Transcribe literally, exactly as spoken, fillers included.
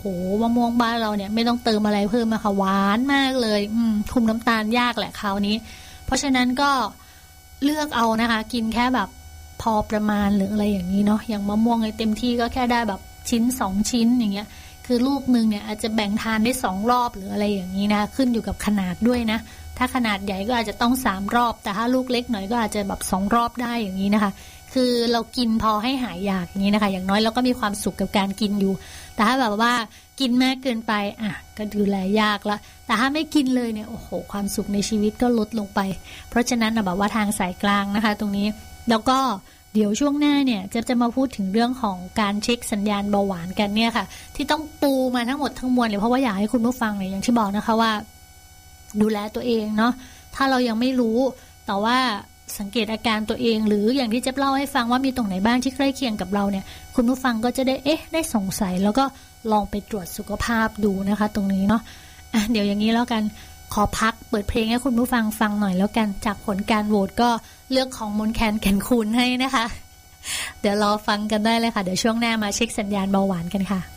โหมะม่วงบ้านเราเนี่ยไม่ต้องเติมอะไรเพิ่มมาค่ะหวานมากเลยอืมคุมน้ำตาลยากแหละคราวนี้เพราะฉะนั้นก็เลือกเอานะคะกินแค่แบบพอประมาณหรืออะไรอย่างนี้เนาะอย่างมะม่วงเต็มที่ก็แค่ได้แบบชิ้นสองชิ้นอย่างเงี้ยคือลูกนึงเนี่ยอาจจะแบ่งทานได้สองรอบหรืออะไรอย่างนี้นะขึ้นอยู่กับขนาดด้วยนะถ้าขนาดใหญ่ก็อาจจะต้องสามรอบแต่ถ้าลูกเล็กหน่อยก็อาจจะแบบสองรอบได้อย่างนี้นะคะคือเรากินพอให้หายอยากอย่างนี้นะคะอย่างน้อยเราก็มีความสุขกับการกินอยู่แต่ถ้าแบบว่ากินมากเกินไปอ่ะก็ดูแลยากละแต่ถ้าไม่กินเลยเนี่ยโอ้โหความสุขในชีวิตก็ลดลงไปเพราะฉะนั้นนะแบบว่าทางสายกลางนะคะตรงนี้แล้วก็เดี๋ยวช่วงหน้าเนี่ยจะจะมาพูดถึงเรื่องของการเช็คสัญญาณเบาหวานกันเนี่ยค่ะที่ต้องปูมาทั้งหมดทั้งมวลเลยเพราะว่าอยากให้คุณผู้ฟังเนี่ยอย่างที่บอกนะคะว่าดูแลตัวเองเนาะถ้าเรายังไม่รู้แต่ว่าสังเกตอาการตัวเองหรืออย่างที่เจ๊เล่าให้ฟังว่ามีตรงไหนบ้างที่ใกล้เคียงกับเราเนี่ยคุณผู้ฟังก็จะได้เอ๊ะได้สงสัยแล้วก็ลองไปตรวจสุขภาพดูนะคะตรงนี้เนาะอ่ะเดี๋ยวอย่างนี้แล้วกันขอพักเปิดเพลงให้คุณผู้ฟังฟังหน่อยแล้วกันจากผลการโหวตก็เลือกของมนแคนแก่นคูณให้นะคะเดี๋ยวรอฟังกันได้เลยค่ะเดี๋ยวช่วงหน้ามาเช็คสัญญาณเบาหวานกันค่ะ